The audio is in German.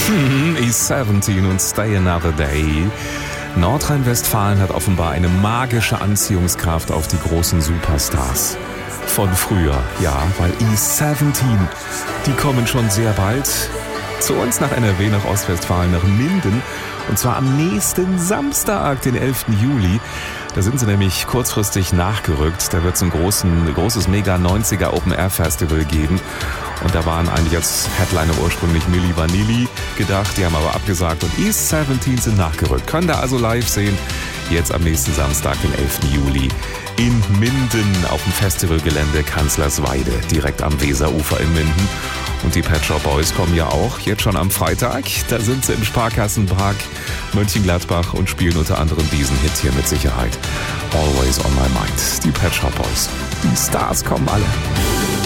E17 und Stay Another Day. Nordrhein-Westfalen hat offenbar eine magische Anziehungskraft auf die großen Superstars. Von früher, ja, weil E17, die kommen schon sehr bald zu uns nach NRW, nach Ostwestfalen, nach Minden. Und zwar am nächsten Samstag, den 11. Juli. Da sind sie nämlich kurzfristig nachgerückt. Da wird es ein großes Mega-90er Open-Air-Festival geben. Und da waren eigentlich als Headliner ursprünglich Milli Vanilli gedacht. Die haben aber abgesagt und E17 sind nachgerückt. Können da also live sehen. Jetzt am nächsten Samstag, den 11. Juli. In Minden auf dem Festivalgelände Kanzlersweide, direkt am Weserufer in Minden. Und die Pet Shop Boys kommen ja auch jetzt schon am Freitag. Da sind sie im Sparkassenpark Mönchengladbach und spielen unter anderem diesen Hit hier mit Sicherheit. Always on my mind. Die Pet Shop Boys. Die Stars kommen alle.